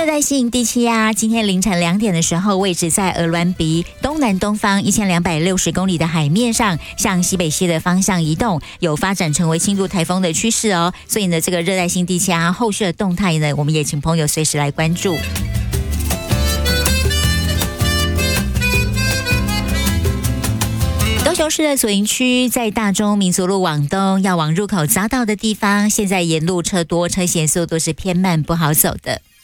热带性低气压今天凌晨2点的时候，位置在鹅銮鼻东南东方1260公里的海面上，向西北西的方向移动，有发展成为轻度台风的趋势哦。所以呢，这个热带性低气压后续的动态呢，我们也请朋友随时来关注。高雄市的左营区在大中民族路往东要往入口匝道的地方，现在沿路车多，车嫌速度是偏慢，不好走的。